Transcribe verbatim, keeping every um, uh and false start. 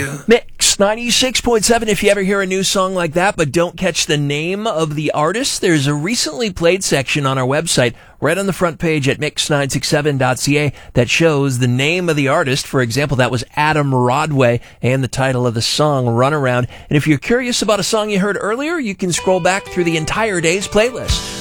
you. Mix ninety-six point seven. If you ever hear a new song like that but don't catch the name of the artist, there's a recently played section on our website right on the front page at mix nine six seven dot c a that shows the name of the artist. For example, that was Adam Rodway, and the title of the song, Runaround. And if you're curious about a song you heard earlier, you can scroll back through the entire day's playlist.